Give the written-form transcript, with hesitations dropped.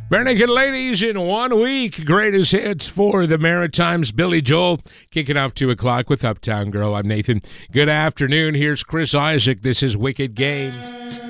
Barenaked Ladies in 1 week. Greatest hits for the Maritimes. Billy Joel kicking off 2 o'clock with Uptown Girl. I'm Nathan. Good afternoon. Here's Chris Isaak. This is Wicked Game.